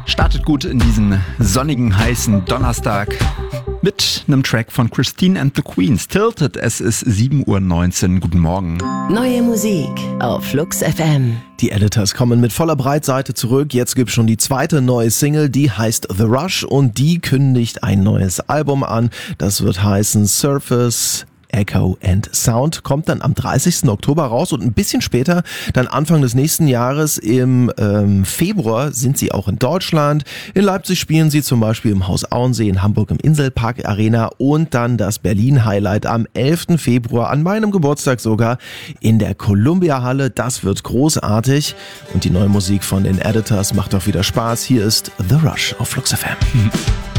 Startet gut in diesen sonnigen, heißen Donnerstag mit einem Track von Christine and the Queens. Tilted, es ist 7:19 Uhr. Guten Morgen. Neue Musik auf Flux FM. Die Editors kommen mit voller Breitseite zurück. Jetzt gibt's schon die zweite neue Single, die heißt The Rush und die kündigt ein neues Album an. Das wird heißen Surface Echo and Sound, kommt dann am 30. Oktober raus und ein bisschen später, dann Anfang des nächsten Jahres im Februar sind sie auch in Deutschland. In Leipzig spielen sie zum Beispiel im Haus Auensee, in Hamburg im Inselpark Arena und dann das Berlin-Highlight am 11. Februar, an meinem Geburtstag sogar, in der Columbia Halle. Das wird großartig und die neue Musik von den Editors macht auch wieder Spaß. Hier ist The Rush auf Flux FM.